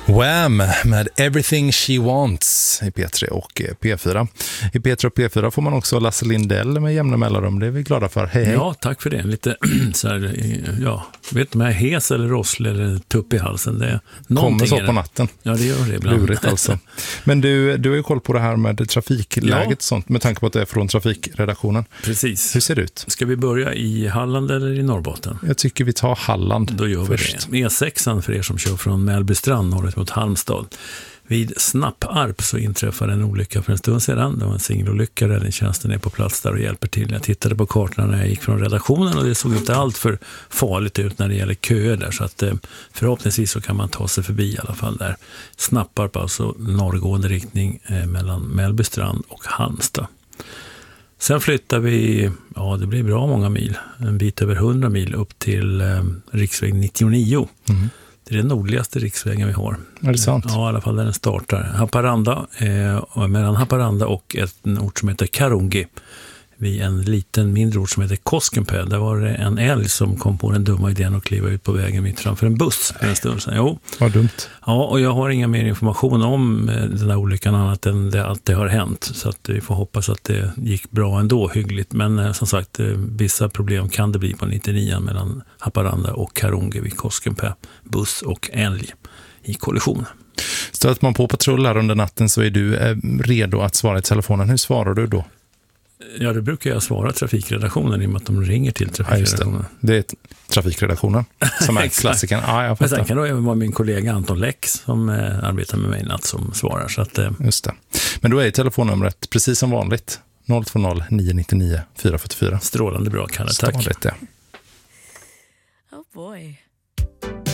Wham! Med Everything She Wants i P3 och P4. I P3 och P4 får man också Lasse Lindell med jämna mellanrum. Det är vi glada för. Hej, hej. Ja, tack för det. Lite så här, ja, vet du, med hes eller rosslig eller tupp i halsen. Det är kommer så på natten. Ja, det gör det ibland. Lurigt alltså. Men du har ju koll på det här med trafikläget och sånt, med tanke på att det är från trafikredaktionen. Precis. Hur ser det ut? Ska vi börja i Halland eller i Norrbotten? Jag tycker vi tar Halland. Då gör vi först. det. E6 för er som kör från Mellbystrand norrut mot Halmstad. Vid Snapparp så inträffade en olycka för en stund sedan. Det var en singelolycka. Räddningstjänsten är på plats där och hjälper till. Jag tittade på kartorna när jag gick från redaktionen och det såg inte allt för farligt ut när det gäller köer där. Så att förhoppningsvis så kan man ta sig förbi i alla fall där. Snapparp, alltså norrgående riktning mellan Mellbystrand och Halmstad. Sen flyttar vi, ja det blir bra många mil, en bit över 100 mil upp till riksväg 99. Mm. Det är den nordligaste riksvägen vi har. Är det sant? Ja, i alla fall där den startar. Haparanda, mellan Haparanda och en ort som heter Karungi. Vid en liten mindre ort som heter Koskenpää. Där var det en älg som kom på den dumma idén att kliva ut på vägen mitt framför en buss för en stund sedan. Jo. Vad dumt. Ja, och jag har inga mer information om den här olyckan annat än att det har hänt. Så att vi får hoppas att det gick bra ändå, hyggligt. Men som sagt, vissa problem kan det bli på 99 mellan Haparanda och Karungi vid Koskenpää. Buss och älg i kollision. Stöter man på patrull här under natten så är du redo att svara i telefonen. Hur svarar du då? Ja, det brukar jag svara trafikredaktionen i och med att de ringer till trafikredaktionen. Ja, det är trafikredaktionen som är klassikern. Ja, men sen kan det även vara min kollega Anton Läck som arbetar med mig natt som svarar. Så att, just det. Men då är telefonnumret precis som vanligt 020 999 444. Strålande bra, Kalle. Tack. Stadigt, ja. Oh boy.